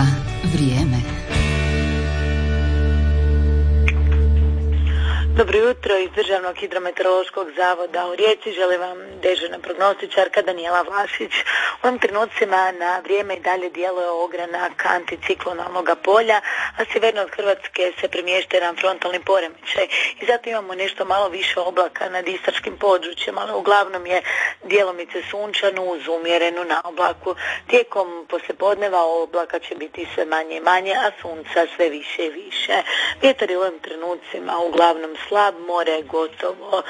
vrijeme. Dobro jutro iz Državnog hidrometeorološkog zavoda u Rijeci. Želim vam dežurna prognostičarka Danijela Vlašić. U ovim trenucima na vrijeme i dalje djeluje ogranak anticiklonalnog polja, a sjeverno od Hrvatske se premješta jedan frontalni poremećaj i zato imamo nešto malo više oblaka nad istarskim područjem, ali uglavnom je djelomice sunčano uz umjerenu naoblaku. Tijekom poslijepodneva oblaka će biti sve manje i manje, a sunca sve više i više. Vjetar je u ovim trenucima uglavnom slab, more je gotovo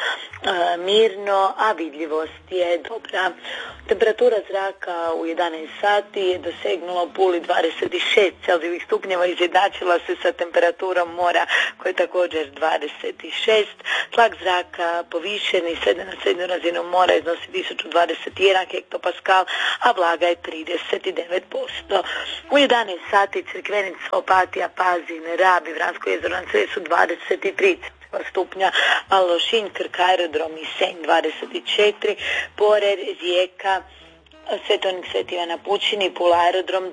mirno, a vidljivost je dobra. Temperatura zraka u 11 sati je dosegnula u Puli 26 Celzijevih stupnjeva, izjednačila se sa temperaturom mora koja je također 26. Tlak zraka povišen i sveden na srednju razinu mora iznosi 1021 hektopaskal, a vlaga je 39%. U 11 sati Crikvenica, Opatija, Pazin, Rab i Vransko jezero na Cresu 23 stupnja, a Lošinj, Krk, aerodrom i Senj 24, Porer, Rijeka, Svetonik Sveti Ivan na Pučini, Pula aerodrom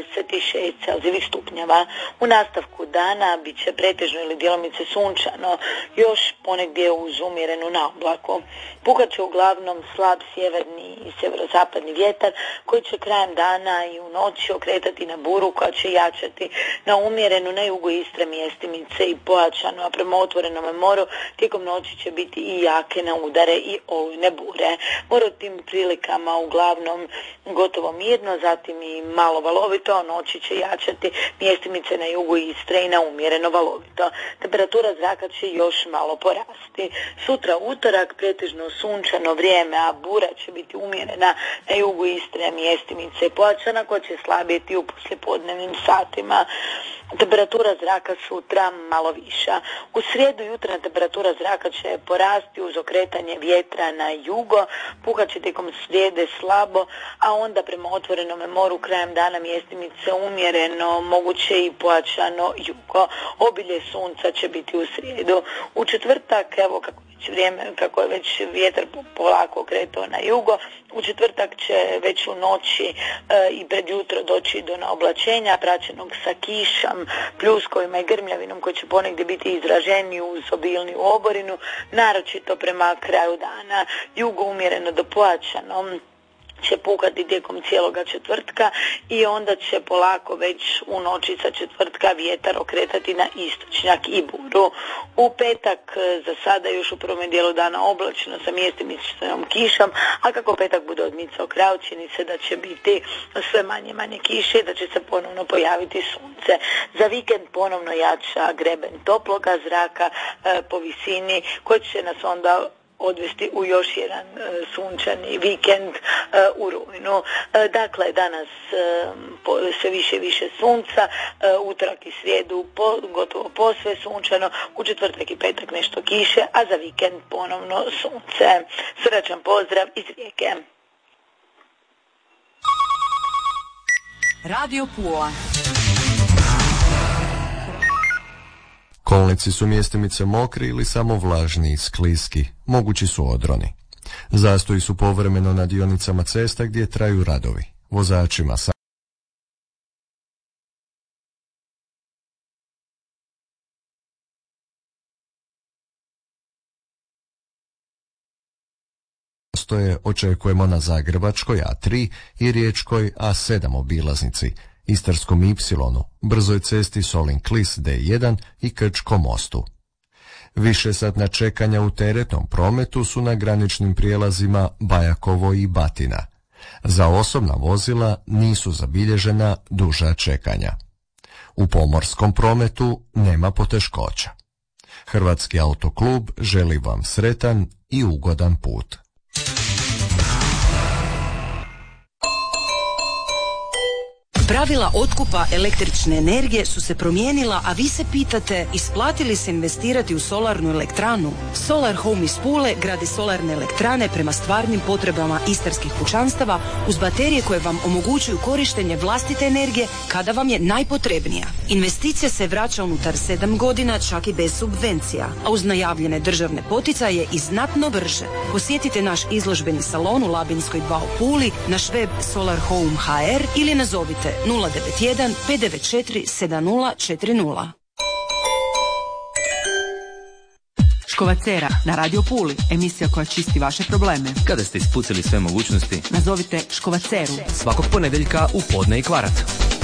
26 Celzijevih stupnjeva. U nastavku dana bit će pretežno ili djelomice sunčano, još ponegdje uz umjerenu naoblaku. Puhat će uglavnom slab sjeverni i sjeverozapadni vjetar koji će krajem dana i u noći okretati na buru koja će jačati na umjerenu na jugu Istre, mjestimice i pojačano, a prema otvorenom moru tijekom noći će biti i jake na udare i olujne bure. More u tim prilikama uglavnom gotovo mirno, zatim i malo valovito, a noći će jačati mjestimice na jugu Istre i na umjereno valovito. Temperatura zraka će još malo porasti. Sutra utorak pretežno sunčano vrijeme, a bura će biti umjerena na jugu Istre, mjestimice i pojačana koja će slabjeti u poslijepodnevnim satima. Temperatura zraka sutra malo viša. U srijedu jutarnja temperatura zraka će porasti uz okretanje vjetra na jugo, puhat će tijekom srijede slabo, a onda prema otvorenom moru krajem dana mjestimice umjereno, moguće i pojačano jugo. Obilje sunca će biti u srijedu. U četvrtak, evo kako je već vjetar polako okretao na jugo, u četvrtak će već u noći i pred jutro doći do naoblačenja praćenog sa kišom, pljuskovima i grmljavinom koji će ponegdje biti izraženiji uz obilniju oborinu, naročito prema kraju dana. Jugo umjereno do pojačano će puhati tijekom cijeloga četvrtka i onda će polako već u noći sa četvrtka vjetar okretati na istočnjak i buru. U petak za sada još u prvom dijelu dana oblačno sa mjestimičnom kišom, a kako petak bude odmicao kraj, čini se da će biti sve manje kiše i da će se ponovno pojaviti sunce. Za vikend ponovno jača greben toploga zraka po visini koji će nas onda odvesti u još jedan sunčani vikend u rujnu. Dakle, danas sve više i više sunca, utorak i srijedu gotovo posve sunčano, u četvrtak i petak nešto kiše, a za vikend ponovno sunce. Srdačan pozdrav iz Rijeke. Radio Pula. Kolnici su mjestimice mokri ili samo vlažni i skliski, mogući su odroni. Zastoji su povremeno na dionicama cesta gdje traju radovi. Vozačima stoje očekujemo na Zagrebačkoj A3 i Riječkoj A7 obilaznici, Istarskom Y, brzoj cesti Solin-Klis D1 i Krčkom mostu. Višesatna čekanja u teretnom prometu su na graničnim prijelazima Bajakovo i Batina. Za osobna vozila nisu zabilježena duža čekanja. U pomorskom prometu nema poteškoća. Hrvatski autoklub želi vam sretan i ugodan put. Pravila otkupa električne energije su se promijenila, a vi se pitate isplati li se investirati u solarnu elektranu? Solar Home iz Pule gradi solarne elektrane prema stvarnim potrebama istarskih kućanstava uz baterije koje vam omogućuju korištenje vlastite energije kada vam je najpotrebnija. Investicija se vraća unutar 7 godina, čak i bez subvencija, a uz najavljene državne poticaje i znatno brže. Posjetite naš izložbeni salon u Labinskoj 2 u Puli, naš web Solar Home HR ili nazovite 091 594 7040. Škovacera na Radio Puli, emisija koja čisti vaše probleme. Kada ste ispucali sve mogućnosti, nazovite Škovaceru. Svakog ponedjeljka u podne i kvarat.